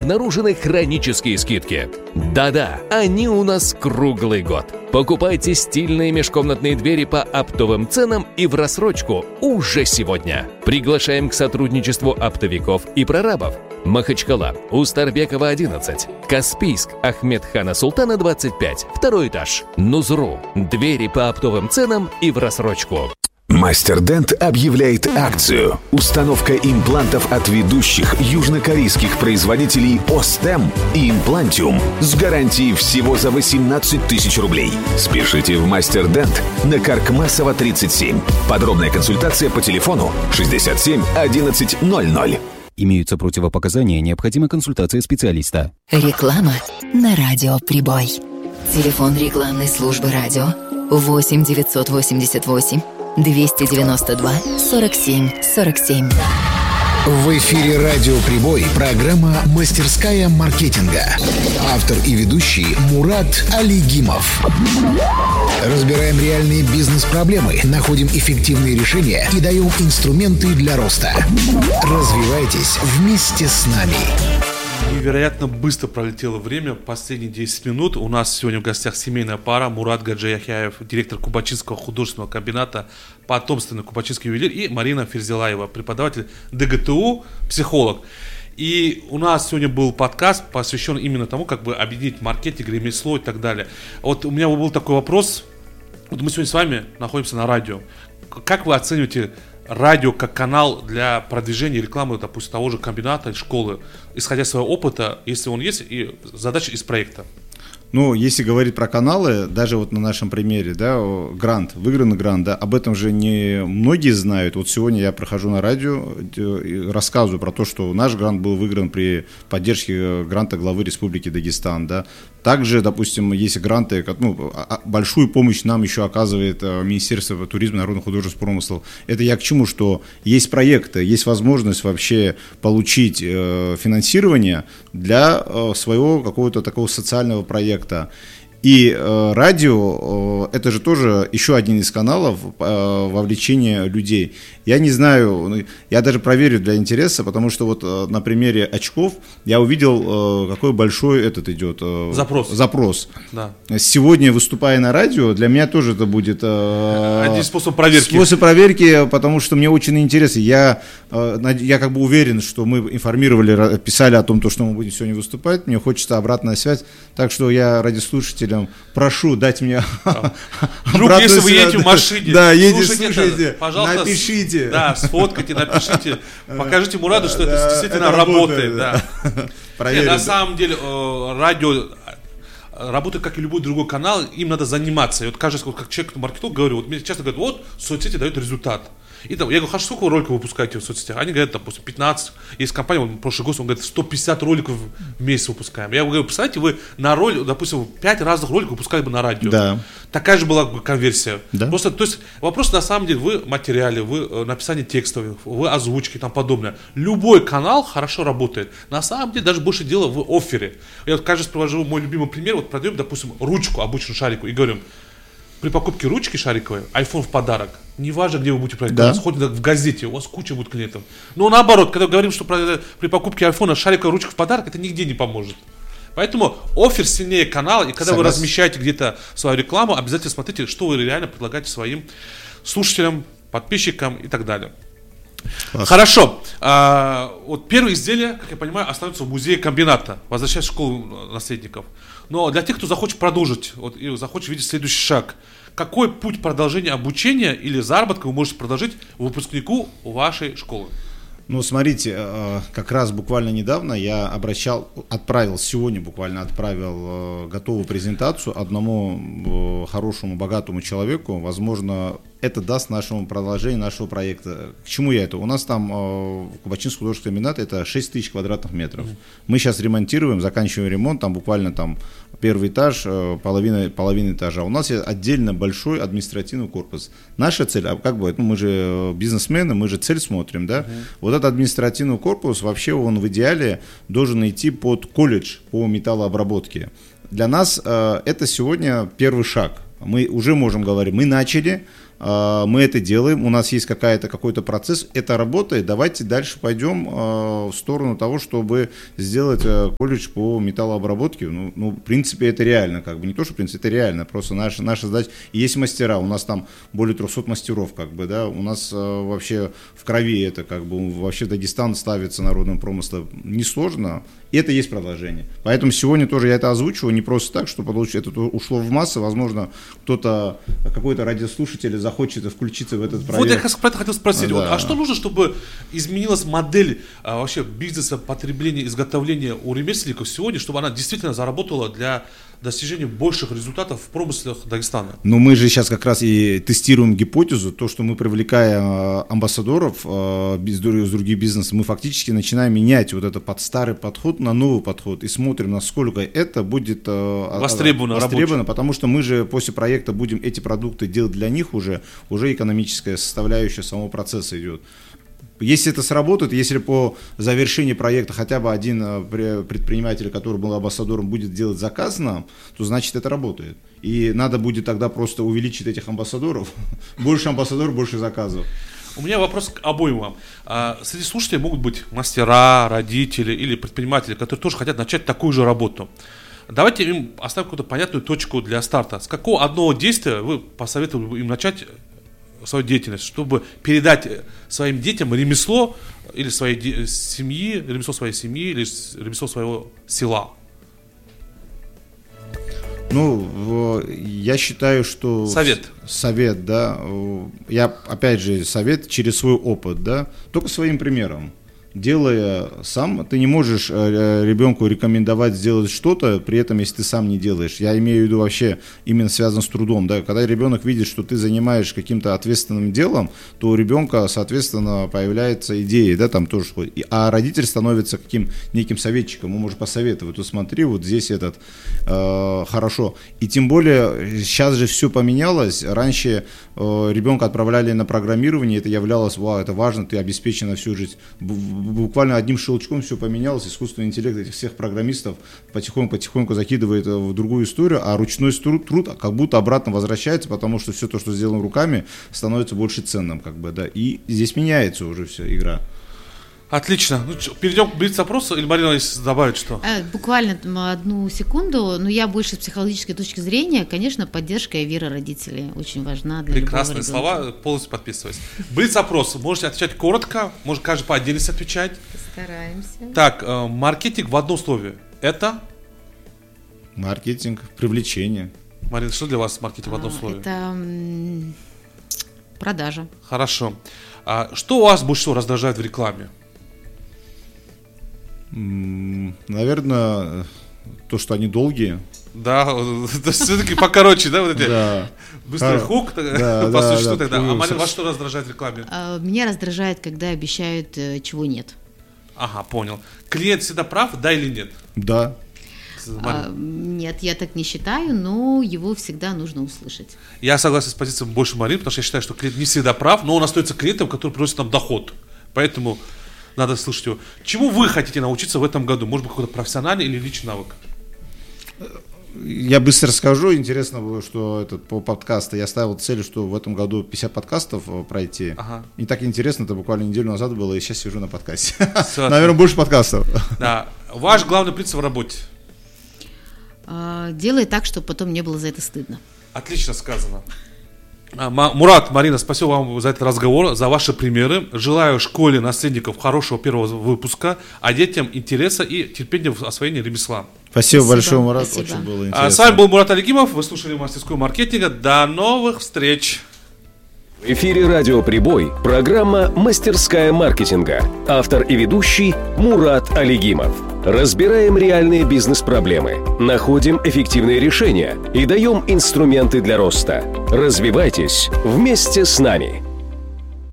обнаружены хронические скидки. Да-да, они у нас круглый год. Покупайте стильные межкомнатные двери по оптовым ценам и в рассрочку уже сегодня. Приглашаем к сотрудничеству оптовиков и прорабов. Махачкала, Устарбекова, 11. Каспийск, Ахмедхана Султана, 25. Второй этаж. Нузру. Двери по оптовым ценам и в рассрочку. Мастер-Дент объявляет акцию. Установка имплантов от ведущих южнокорейских производителей Остем и Имплантиум с гарантией всего за 18 тысяч рублей. Спешите в Мастер-Дент на Каркмасова, 37. Подробная консультация по телефону 67 11 00. Имеются противопоказания, необходима консультация специалиста. Реклама на радио «Прибой». Телефон рекламной службы радио 8 988 292 47 47. В эфире радио «Прибой» программа «Мастерская маркетинга». Автор и ведущий Мурат Алигимов. Разбираем реальные бизнес-проблемы, находим эффективные решения и даем инструменты для роста. Развивайтесь вместе с нами. Невероятно быстро пролетело время, последние 10 минут. У нас сегодня в гостях семейная пара. Мурат Гаджияхяев, директор Кубачинского художественного комбината, потомственный кубачинский ювелир, и Марина Ферзилаева, преподаватель ДГТУ, психолог. И у нас сегодня был подкаст, посвящен именно тому, как бы объединить маркетинг, ремесло и так далее. Вот у меня был такой вопрос. Вот мы сегодня с вами находимся на радио. Как вы оцениваете радио как канал для продвижения рекламы, допустим, того же комбината, школы, исходя из своего опыта, если он есть, и задачи из проекта? Ну, если говорить про каналы, даже вот на нашем примере, да, грант, выигранный грант, да, об этом же не многие знают. Вот сегодня я прохожу на радио и рассказываю про то, что наш грант был выигран при поддержке гранта главы Республики Дагестан, да. Также, допустим, есть гранты, ну, большую помощь нам еще оказывает Министерство туризма, народных художеств, промыслов. Это я к чему, что есть проекты, есть возможность вообще получить финансирование для своего какого-то такого социального проекта. И радио – это же тоже еще один из каналов вовлечения людей. Я не знаю, я даже проверю для интереса, потому что вот на примере очков я увидел, какой большой этот идет запрос. Да. Сегодня, выступая на радио, для меня тоже это будет один способ проверки. Способ проверки, потому что мне очень интересно. Я как бы уверен, что мы информировали, писали о том, что мы будем сегодня выступать. Мне хочется обратная связь. Так что я радиослушателям прошу дать мне вдруг, если вы едете в машине, да, слушайте, пожалуйста, напишите. Да, сфоткайте, напишите, покажите Мураду, что это действительно работает. Да. На самом деле радио работает, как и любой другой канал, им надо заниматься. И вот кажется, вот как человек, маркетолог, говорю, вот мне часто говорят, вот соцсети дают результат. И там, я говорю, хорошо, сколько вы роликов выпускаете в соцсетях? Они говорят, допустим, 15. Есть компания, вот, прошлый год, он говорит, 150 роликов в месяц выпускаем. Я говорю, представляете, вы на ролик, допустим, 5 разных роликов выпускали бы на радио. Да. Такая же была бы конверсия. Да. Просто, то есть, вопрос на самом деле, вы материале, вы написание текстов, вы озвучки и тому подобное. Любой канал хорошо работает. На самом деле, даже больше дела в оффере. Я вот каждый раз привожу мой любимый пример, вот продаем, допустим, ручку, обычную шарику, и говорим, при покупке ручки шариковой, iPhone в подарок. Неважно, где вы будете продать, да. Хоть в газете, у вас куча будет клиентов. Но наоборот, когда говорим, что при покупке iPhone шариковая ручка в подарок, это нигде не поможет. Поэтому оффер сильнее канала, и когда вы размещаете где-то свою рекламу, обязательно смотрите, что вы реально предлагаете своим слушателям, подписчикам и так далее. Класс. Хорошо. Вот первые изделия, как я понимаю, останутся в музее комбината, возвращаясь в школу наследников. Но для тех, кто захочет продолжить, вот, и захочет видеть следующий шаг, какой путь продолжения обучения или заработка вы можете предложить выпускнику вашей школы? Ну, смотрите, как раз буквально недавно я сегодня буквально отправил готовую презентацию одному хорошему, богатому человеку. Возможно, это даст нашему продолжению нашего проекта. К чему я это? У нас там Кубачинский художественный комбинат, это 6 тысяч квадратных метров. Мы сейчас ремонтируем, заканчиваем ремонт, там буквально первый этаж, половина этажа. У нас есть отдельно большой административный корпус. Наша цель, мы же бизнесмены, мы же цель смотрим, да? Вот этот административный корпус, вообще он в идеале должен идти под колледж по металлообработке. Для нас это сегодня первый шаг. Мы уже можем говорить, мы начали, мы это делаем, у нас есть какой-то процесс, это работает, давайте дальше пойдем в сторону того, чтобы сделать колледж по металлообработке. Ну, в принципе, это реально, как бы, не то, что в принципе, это реально, просто наша задача. Есть мастера, у нас там более 300 мастеров, как бы, да, у нас вообще в крови это, как бы, вообще Дагестан ставится народным промыслом несложно, и это есть продолжение. Поэтому сегодня тоже я это озвучиваю не просто так, что это ушло в массы, возможно, какой-то радиослушатель захочет включиться в этот проект. Вот я как раз про это хотел спросить. Да. Вот, а что нужно, чтобы изменилась модель вообще бизнеса, потребления, изготовления у ремесленников сегодня, чтобы она действительно заработала для достижения больших результатов в промыслах Дагестана? Но мы же сейчас как раз и тестируем гипотезу, то, что мы привлекаем амбассадоров из других бизнесов, мы фактически начинаем менять вот это под старый подход на новый подход и смотрим, насколько это будет востребовано, потому что мы же после проекта будем эти продукты делать для них уже экономическая составляющая самого процесса идет. Если это сработает, если по завершении проекта хотя бы один предприниматель, который был амбассадором, будет делать заказ нам, то значит это работает. И надо будет тогда просто увеличить этих амбассадоров. Больше амбассадоров, больше заказов. У меня вопрос к обоим вам. Среди слушателей могут быть мастера, родители или предприниматели, которые тоже хотят начать такую же работу. Давайте им оставим какую-то понятную точку для старта. С какого одного действия вы посоветовали им начать свою деятельность, чтобы передать своим детям ремесло или своей семьи, ремесло своей семьи или ремесло своего села? Ну, я считаю, что... Совет, да. Я, опять же, совет через свой опыт, да. Только своим примером. Делая сам, ты не можешь ребенку рекомендовать сделать что-то, при этом, если ты сам не делаешь. Я имею в виду вообще именно связано с трудом. Да? Когда ребенок видит, что ты занимаешь каким-то ответственным делом, то у ребенка, соответственно, появляется идея, да, там тоже. А родитель становится неким советчиком, он может посоветовать. Вот смотри, вот здесь хорошо. И тем более, сейчас же все поменялось. Раньше ребенка отправляли на программирование, это являлось, это важно, ты обеспечен на всю жизнь. Буквально одним щелчком все поменялось, искусственный интеллект этих всех программистов потихоньку закидывает в другую историю, а ручной труд как будто обратно возвращается, потому что все то, что сделано руками, становится больше ценным, как бы, да, и здесь меняется уже вся игра. Отлично. Ну, перейдем к блиц-опросу, или Марина, если добавить что? Буквально одну секунду, но я больше с психологической точки зрения, конечно, поддержка и вера родителей очень важна для прекрасные слова, полностью подписываюсь. Блиц-опрос, можете отвечать коротко, может каждый по отдельности отвечать. Постараемся. Так, маркетинг в одном слове, это? Маркетинг, привлечение. Марина, что для вас маркетинг в одном слове? Это продажа. Хорошо. Что у вас больше всего раздражает в рекламе? Наверное, то, что они долгие. Да, это все-таки покороче, да, вот эти быстрый хук, по существу тогда. А Марина, вас что раздражает в рекламе? Меня раздражает, когда обещают, чего нет. Ага, понял. Клиент всегда прав, да или нет? Да. Нет, я так не считаю, но его всегда нужно услышать. Я согласен с позицией больше Марины, потому что я считаю, что клиент не всегда прав, но он остается клиентом, который приносит нам доход. Поэтому надо слышать его. Чему вы хотите научиться в этом году? Может быть, какой-то профессиональный или личный навык? Я быстро скажу. Интересно было, что по подкасту я ставил цель, что в этом году 50 подкастов пройти. Ага. Не так интересно, это буквально неделю назад было, и сейчас сижу на подкасте. Наверное, больше подкастов. Да. Ваш главный принцип в работе? Делай так, чтобы потом не было за это стыдно. Отлично сказано. Мурат, Марина, спасибо вам за этот разговор, за ваши примеры. Желаю школе наследников хорошего первого выпуска, а детям интереса и терпения в освоении ремесла. Спасибо большое, Мурат, очень было интересно. С вами был Мурат Алигимов, вы слушали мастерскую маркетинга. До новых встреч! В эфире «Радио Прибой» программа «Мастерская маркетинга». Автор и ведущий Мурат Алигимов. Разбираем реальные бизнес-проблемы, находим эффективные решения и даем инструменты для роста. Развивайтесь вместе с нами.